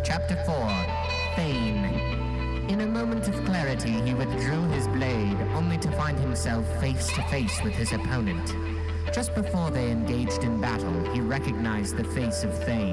Chapter 4, Thane. In a moment of clarity, he withdrew his blade, only to find himself face to face with his opponent. Just before they engaged in battle, he recognized the face of Thane.